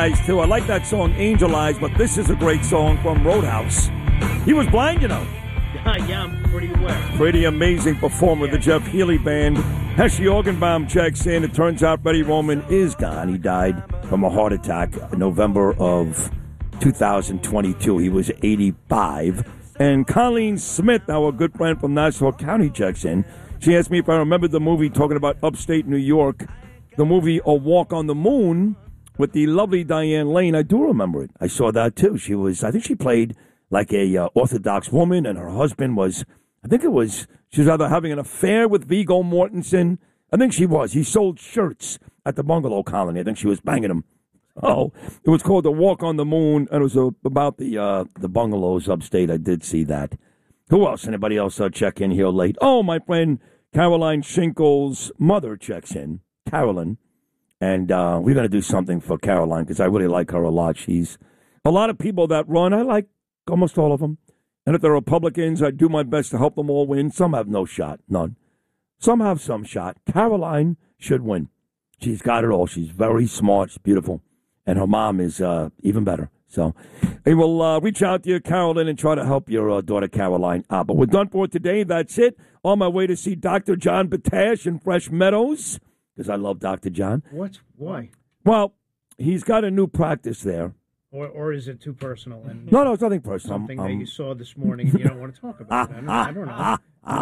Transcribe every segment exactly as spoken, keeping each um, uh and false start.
Eyes, too. I like that song, Angel Eyes, but this is a great song from Roadhouse. He was blind, you know. Yeah, I'm pretty aware. Pretty amazing performer, the Jeff Healey Band. Heshy Organbaum checks in. It turns out Freddie Roman is gone. He died from a heart attack in November of two thousand twenty-two. He was eighty-five. And Colleen Smith, our good friend from Nassau County, checks in. She asked me if I remember the movie talking about upstate New York, the movie A Walk on the Moon with the lovely Diane Lane. I do remember it. I saw that, too. She was, I think she played like a uh, Orthodox woman, and her husband was, I think it was, she was either having an affair with Viggo Mortensen. I think she was. He sold shirts at the bungalow colony. I think she was banging him. Oh, it was called The Walk on the Moon, and it was uh, about the uh, the bungalows upstate. I did see that. Who else? Anybody else uh, check in here late? Oh, my friend Caroline Schinkel's mother checks in, Carolyn, and uh, we're going to do something for Caroline because I really like her a lot. She's a lot of people that run. I like almost all of them. And if they're Republicans, I do my best to help them all win. Some have no shot, none. Some have some shot. Caroline should win. She's got it all. She's very smart. She's beautiful. And her mom is uh, even better. So we will uh, reach out to you, Carolyn, and try to help your uh, daughter, Caroline. Uh, but we're done for today. That's it. On my way to see Doctor John Batash in Fresh Meadows, because I love Doctor John. What? Why? Well, he's got a new practice there. Or, or is it too personal? And no, no, it's nothing personal. Something um, that you saw this morning and you don't want to talk about it. I don't, I don't know.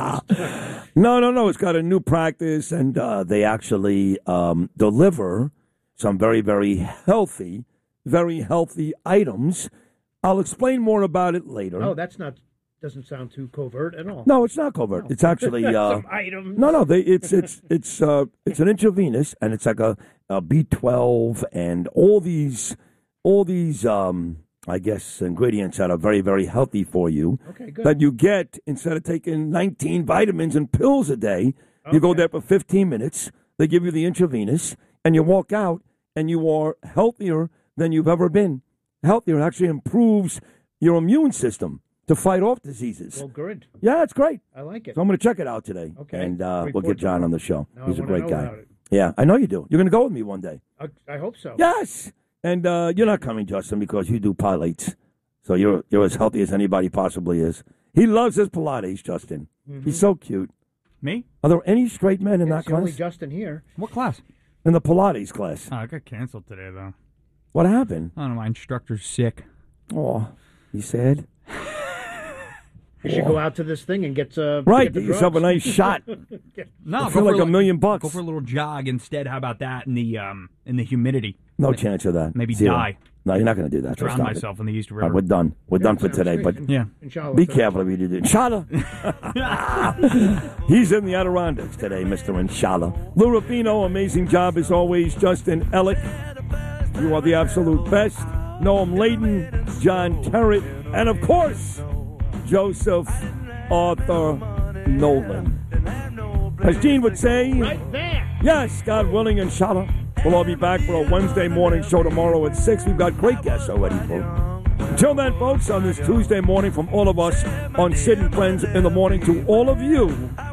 Ah, no, no, no. It's got a new practice, and uh, they actually um, deliver some very, very healthy, very healthy items. I'll explain more about it later. Oh, that's not doesn't sound too covert at all. No, it's not covert. No. It's actually uh, some items. No, no. They, it's it's it's uh, it's an intravenous, and it's like a, a B twelve and all these all these. Um, I guess, ingredients that are very, very healthy for you. Okay, good. That you get instead of taking nineteen vitamins and pills a day. Okay. You go there for fifteen minutes. They give you the intravenous, and you walk out, and you are healthier than you've ever been. Healthier. It actually improves your immune system to fight off diseases. Well, good. Yeah, it's great. I like it. So I'm going to check it out today. Okay. And uh, we'll get John on the show. Now He's I a great know guy. about it. Yeah, I know you do. You're going to go with me one day. I, I hope so. Yes. And uh, you're not coming, Justin, because you do Pilates. So you're you're as healthy as anybody possibly is. He loves his Pilates, Justin. Mm-hmm. He's so cute. Me? Are there any straight men in yeah, that it's class? Only Justin here. What class? In the Pilates class. Oh, I got canceled today, though. What happened? I don't know. My instructor's sick. Oh, you sad? You should go out to this thing and get uh, right. Get, the get yourself a nice shot. No, I feel like a, a million bucks. Go for a little jog instead. How about that in the um in the humidity? No like, chance of that. Maybe Zero. die. No, you're not going to do that. Drown so myself it. in the East River. Right, we're done. We're yeah, done for today. Great. But yeah, Inshallah, be careful if you do. Inshallah. He's in the Adirondacks today, Mister Inshallah. Lou Rufino, amazing job as always. Justin Ellick, you are the absolute best. Noam Layden, John Terrett, and of course, Joseph Arthur Nolan. As Gene would say, right there. Yes, God willing, inshallah. We'll all be back for a Wednesday morning show tomorrow at six. We've got great guests already, folks. Until then, folks, on this Tuesday morning from all of us on Sid and Friends in the Morning to all of you,